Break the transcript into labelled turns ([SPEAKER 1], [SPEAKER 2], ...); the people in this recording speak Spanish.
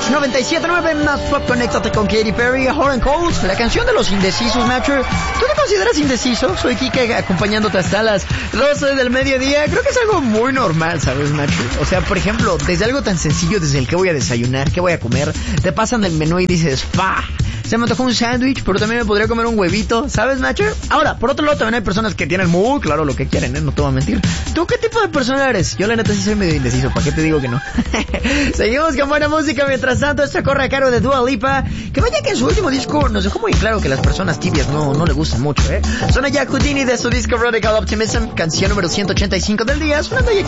[SPEAKER 1] 97.9 más pop, conéctate con Katy Perry, Hot and Cold, la canción de los indecisos, Nacho. ¿Tú te consideras indeciso? Soy Kike acompañándote hasta las 12 del mediodía. Creo que es algo muy normal, ¿sabes, Nacho? O sea, por ejemplo, desde algo tan sencillo, desde el que voy a desayunar, qué voy a comer, te pasan el menú y dices, ¡fa! Se me antojó un sándwich, pero también me podría comer un huevito, ¿sabes, Nacho? Ahora, por otro lado, también hay personas que tienen muy claro lo que quieren, ¿eh? No te voy a mentir. ¿Tú qué tipo de persona eres? Yo la neta sí soy medio indeciso, ¿para qué te digo que no? Seguimos con buena música, mientras tanto, esto corre a cargo de Dua Lipa, que vaya que en su último disco nos dejó muy claro que las personas tibias no le gustan mucho, ¿eh? Suena ya Houdini de su disco Radical Optimism, canción número 185 del día, sonando ya aquí